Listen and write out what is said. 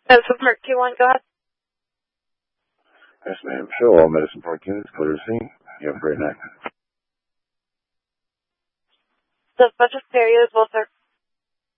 This is Merc 2-1, go ahead. Yes, ma'am. Show all Medicine Park units, clear to scene. You have a great night. The budget areas will start